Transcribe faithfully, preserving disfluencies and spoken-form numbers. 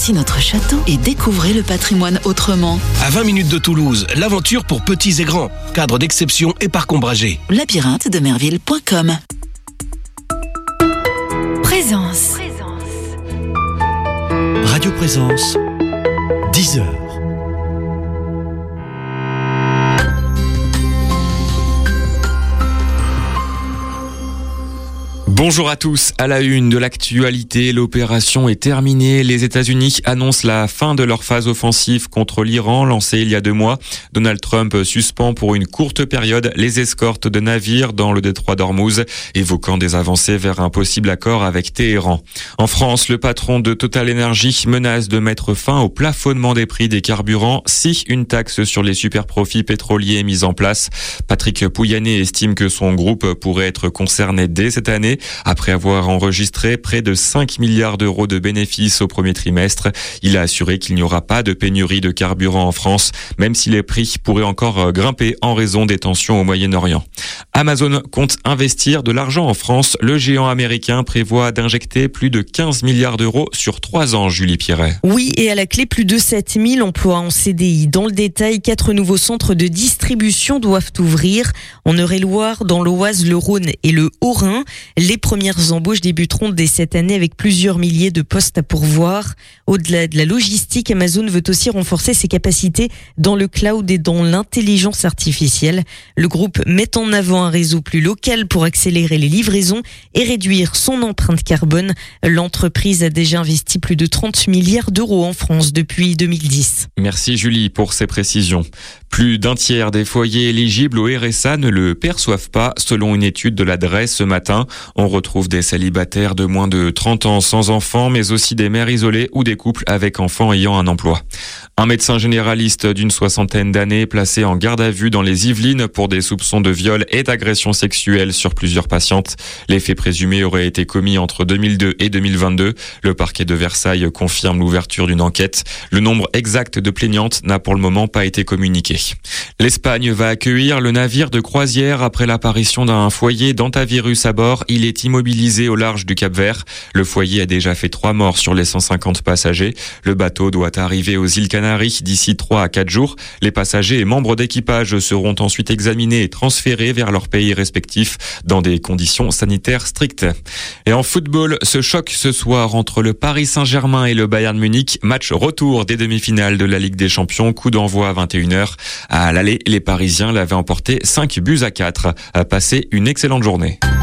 aussi notre château et découvrez le patrimoine autrement. À vingt minutes de Toulouse, l'aventure pour petits et grands. Cadre d'exception et parc ombragé. labyrinthe de merville point com. Présence. Radio Présence, dix heures. Bonjour à tous. À la une de l'actualité, l'opération est terminée. Les États-Unis annoncent la fin de leur phase offensive contre l'Iran lancée il y a deux mois. Donald Trump suspend pour une courte période les escortes de navires dans le détroit d'Ormuz, évoquant des avancées vers un possible accord avec Téhéran. En France, le patron de Total Energy menace de mettre fin au plafonnement des prix des carburants si une taxe sur les superprofits pétroliers est mise en place. Patrick Pouyanné estime que son groupe pourrait être concerné dès cette année, après avoir enregistré près de cinq milliards d'euros de bénéfices au premier trimestre. Il a assuré qu'il n'y aura pas de pénurie de carburant en France, même si les prix pourraient encore grimper en raison des tensions au Moyen-Orient. Amazon compte investir de l'argent en France. Le géant américain prévoit d'injecter plus de quinze milliards d'euros sur trois ans, Julie Pierret. Oui, et à la clé, plus de sept mille emplois en C D I. Dans le détail, quatre nouveaux centres de distribution doivent ouvrir en Eure-et-Loire, dans l'Oise, le Rhône et le Haut-Rhin. Les premières embauches débuteront dès cette année avec plusieurs milliers de postes à pourvoir. Au-delà de la logistique, Amazon veut aussi renforcer ses capacités dans le cloud et dans l'intelligence artificielle. Le groupe met en avant un réseau plus local pour accélérer les livraisons et réduire son empreinte carbone. L'entreprise a déjà investi plus de trente milliards d'euros en France depuis deux mille dix. Merci Julie pour ces précisions. Plus d'un tiers des foyers éligibles au R S A ne le perçoivent pas, selon une étude de l'Adresse ce matin. On retrouve des célibataires de moins de trente ans sans enfants, mais aussi des mères isolées ou des couples avec enfants ayant un emploi. Un médecin généraliste d'une soixantaine d'années placé en garde à vue dans les Yvelines pour des soupçons de viol et d'agression sexuelle sur plusieurs patientes. Les faits présumés auraient été commis entre deux mille deux et deux mille vingt-deux. Le parquet de Versailles confirme l'ouverture d'une enquête. Le nombre exact de plaignantes n'a pour le moment pas été communiqué. L'Espagne va accueillir le navire de croisière après l'apparition d'un foyer d'hantavirus à bord. Il est immobilisé au large du Cap-Vert. Le foyer a déjà fait trois morts sur les cent cinquante passagers. Le bateau doit arriver aux îles Canaries d'ici trois à quatre jours. Les passagers et membres d'équipage seront ensuite examinés et transférés vers leurs pays respectifs dans des conditions sanitaires strictes. Et en football, ce choc ce soir entre le Paris Saint-Germain et le Bayern Munich. Match retour des demi-finales de la Ligue des Champions. Coup d'envoi à vingt et une heures. À l'aller, les Parisiens l'avaient emporté cinq buts à quatre. À passer une excellente journée.